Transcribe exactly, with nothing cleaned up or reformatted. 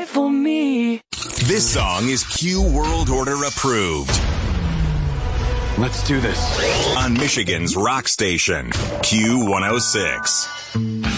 it for me. This song is Q World Order approved. Let's do this. On Michigan's rock station, Q one oh six.